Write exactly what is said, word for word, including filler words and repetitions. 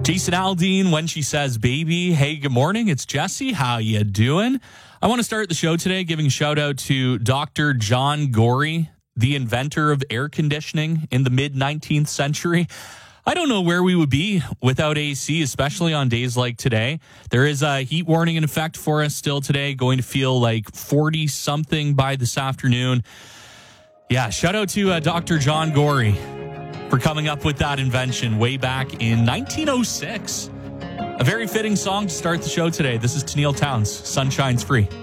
Jason Aldean, When She Says Baby. Hey, good morning. It's Jesse. How you doing? I want to start the show today giving a shout out to Doctor John Gorey, the inventor of air conditioning in the mid nineteenth century. I don't know where we would be without A C, especially on days like today. There is a heat warning in effect for us still today, going to feel like forty something by this afternoon. Yeah, shout out to uh, Doctor John Gorey for coming up with that invention way back in nineteen oh six. A very fitting song to start the show today. This is Tennille Townes, Sunshine's Free.